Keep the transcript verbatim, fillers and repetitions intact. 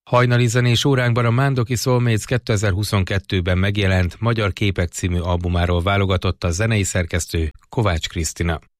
Hajnali zenés óránkban a Mándoki Soulmates kétezer-huszonkettőben megjelent Magyar Képek című albumáról válogatott a zenei szerkesztő Kovács Krisztina.